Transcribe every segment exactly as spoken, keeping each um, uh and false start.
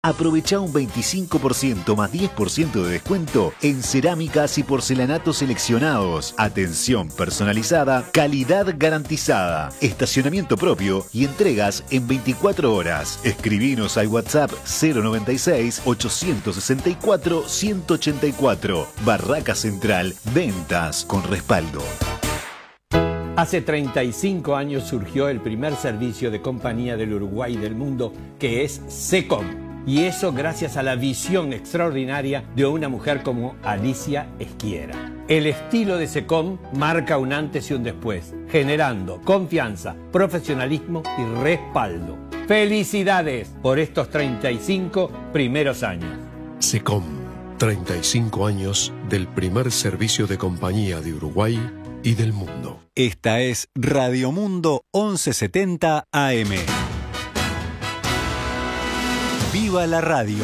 Aprovecha un veinticinco por ciento más diez por ciento de descuento en cerámicas y porcelanatos seleccionados. Atención personalizada, calidad garantizada, estacionamiento propio y entregas en veinticuatro horas. Escribinos al WhatsApp cero noventa y seis, ochocientos sesenta y cuatro, ciento ochenta y cuatro. Barraca Central, ventas con respaldo. Hace treinta y cinco años surgió el primer servicio de compañía del Uruguay y del mundo, que es SECOM. Y eso gracias a la visión extraordinaria de una mujer como Alicia Esquiera. El estilo de SECOM marca un antes y un después, generando confianza, profesionalismo y respaldo. ¡Felicidades por estos treinta y cinco primeros años! SECOM, treinta y cinco años del primer servicio de compañía de Uruguay y del mundo. Esta es Radio Mundo once setenta A M. ¡Viva la radio!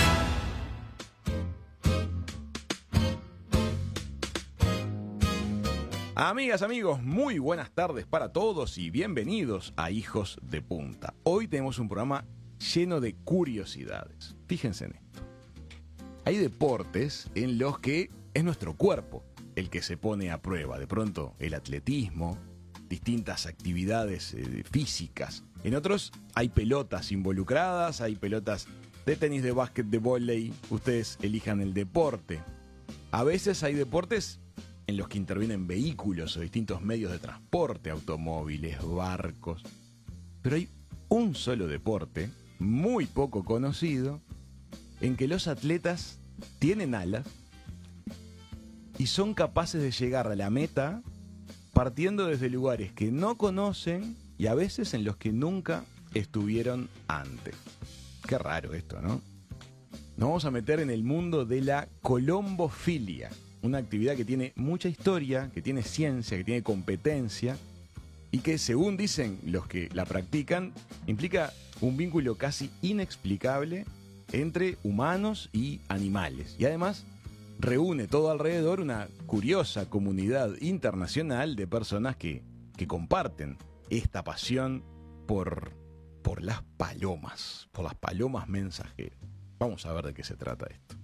Amigas, amigos, muy buenas tardes para todos y bienvenidos a Hijos de Punta. Hoy tenemos un programa lleno de curiosidades. Fíjense en esto. Hay deportes en los que es nuestro cuerpo el que se pone a prueba. De pronto, el atletismo, distintas actividades eh, físicas. En otros hay pelotas involucradas, hay pelotas de tenis, de básquet, de vóley. Ustedes elijan el deporte. A veces hay deportes en los que intervienen vehículos o distintos medios de transporte, automóviles, barcos. Pero hay un solo deporte, muy poco conocido, en que los atletas tienen alas y son capaces de llegar a la meta partiendo desde lugares que no conocen y a veces en los que nunca estuvieron antes. Qué raro esto, ¿no? Nos vamos a meter en el mundo de la colombofilia, una actividad que tiene mucha historia, que tiene ciencia, que tiene competencia y que, según dicen los que la practican, implica un vínculo casi inexplicable entre humanos y animales. Y además reúne todo alrededor una curiosa comunidad internacional de personas que, que comparten esta pasión por, por las palomas, por las palomas mensajeras. Vamos a ver de qué se trata esto.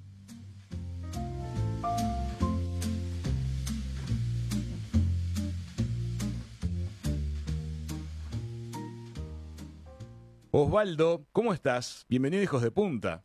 Osvaldo, ¿cómo estás? Bienvenido a Hijos de Punta.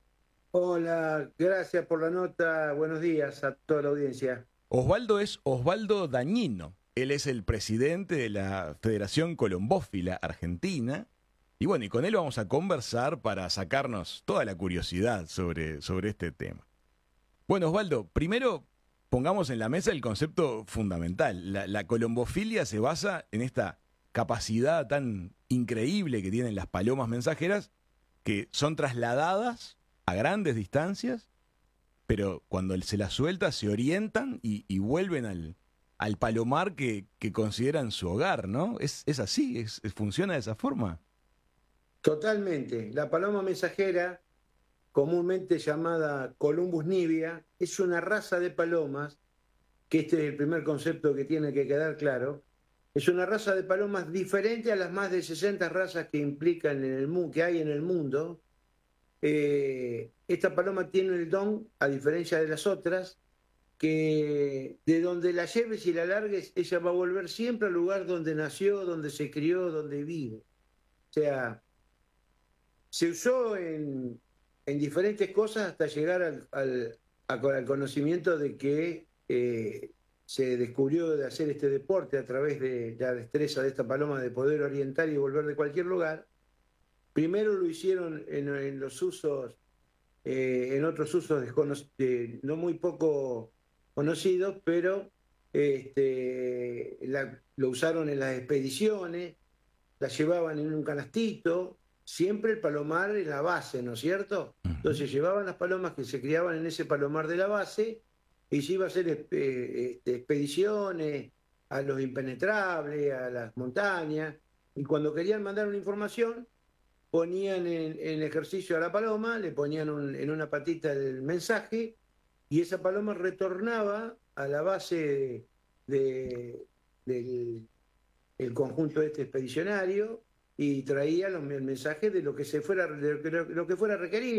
Hola, gracias por la nota. Buenos días a toda la audiencia. Osvaldo es Osvaldo Dañino. Él es el presidente de la Federación Colombófila Argentina. Y bueno, y con él vamos a conversar para sacarnos toda la curiosidad sobre, sobre este tema. Bueno, Osvaldo, primero pongamos en la mesa el concepto fundamental. La, la colombofilia se basa en esta capacidad tan increíble que tienen las palomas mensajeras, que son trasladadas a grandes distancias, pero cuando se las suelta se orientan y, y vuelven al, al palomar que, que consideran su hogar, ¿no? Es, es así, es, es, funciona de esa forma. Totalmente. La paloma mensajera, comúnmente llamada Columbus nivea, es una raza de palomas, que este es el primer concepto que tiene que quedar claro. Es una raza de palomas diferente a las más de sesenta razas que implican en el mundo, que hay en el mundo. Eh, esta paloma tiene el don, a diferencia de las otras, que de donde la lleves y la largues, ella va a volver siempre al lugar donde nació, donde se crió, donde vive. O sea, se usó en, en diferentes cosas hasta llegar al, al, al conocimiento de que eh, se descubrió de hacer este deporte a través de la destreza de esta paloma de poder orientar y volver de cualquier lugar. Primero lo hicieron en, en los usos, eh, en otros usos eh, no muy poco conocidos, pero este, la, lo usaron en las expediciones, la llevaban en un canastito, siempre el palomar en la base, ¿no es cierto? Entonces llevaban las palomas que se criaban en ese palomar de la base y se iba a hacer eh, este, expediciones a los impenetrables, a las montañas, y cuando querían mandar una información, ponían en, en ejercicio a la paloma, le ponían un, en una patita el mensaje y esa paloma retornaba a la base de, del el conjunto este expedicionario y traía los, el mensaje de lo que se fuera, de lo, lo que fuera requerido.